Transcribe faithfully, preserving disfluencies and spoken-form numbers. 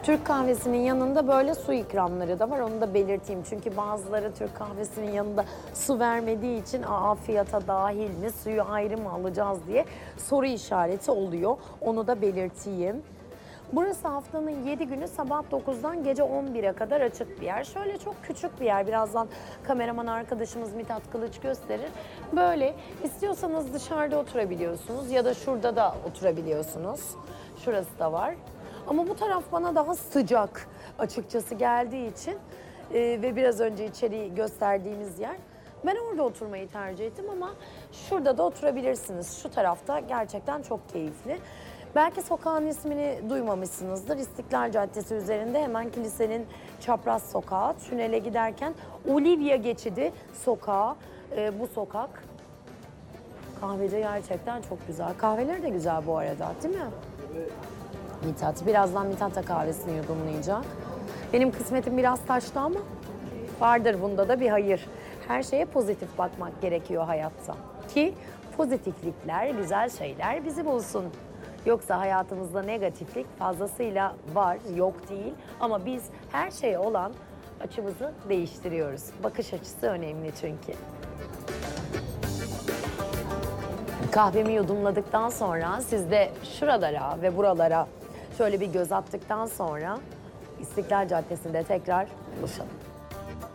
Türk kahvesinin yanında böyle su ikramları da var. Onu da belirteyim. Çünkü bazıları Türk kahvesinin yanında su vermediği için aa fiyata dahil mi, suyu ayrı mı alacağız diye soru işareti oluyor. Onu da belirteyim. Burası haftanın yedi günü sabah dokuzdan gece on bire kadar açık bir yer. Şöyle çok küçük bir yer. Birazdan kameraman arkadaşımız Mithat Kılıç gösterir. Böyle istiyorsanız dışarıda oturabiliyorsunuz ya da şurada da oturabiliyorsunuz. Şurası da var. Ama bu taraf bana daha sıcak açıkçası geldiği için e, ve biraz önce içeriği gösterdiğimiz yer. Ben orada oturmayı tercih ettim ama şurada da oturabilirsiniz. Şu tarafta gerçekten çok keyifli. Belki sokağın ismini duymamışsınızdır. İstiklal Caddesi üzerinde hemen kilisenin çapraz sokağı. Tünele giderken Olivia geçidi sokağı, e, bu sokak. Kahveci gerçekten çok güzel. Kahveleri de güzel bu arada, değil mi? Evet. Mithat. Birazdan Mithat da kahvesini yudumlayacak. Benim kısmetim biraz taştı ama vardır bunda da bir hayır. Her şeye pozitif bakmak gerekiyor hayatta. Ki pozitiflikler, güzel şeyler bizi bulsun. Yoksa hayatımızda negatiflik fazlasıyla var, yok değil. Ama biz her şeye olan açımızı değiştiriyoruz. Bakış açısı önemli çünkü. Kahvemi yudumladıktan sonra siz de şuralara ve buralara şöyle bir göz attıktan sonra İstiklal Caddesi'nde tekrar buluşalım.